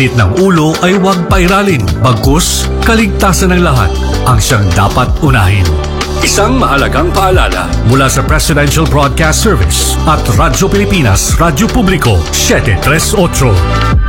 init ng ulo ay huwag pairalin. Bagkus, kaligtasan ng lahat ang siyang dapat unahin. Isang mahalagang paalala mula sa Presidential Broadcast Service at Radyo Pilipinas, Radyo Publiko, 738.